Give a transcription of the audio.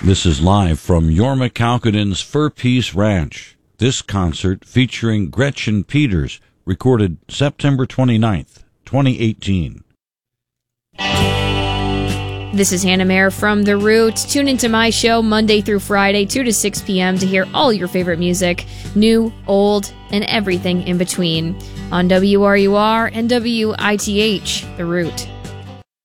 This is live from Jorma Kaukonen's Fur Peace Ranch. This concert featuring Gretchen Peters, recorded September 29th, 2018. This is Hannah Mayer from The Root. Tune into my show Monday through Friday, 2 to 6 p.m. to hear all your favorite music, new, old, and everything in between on WRUR and WITH, The Root.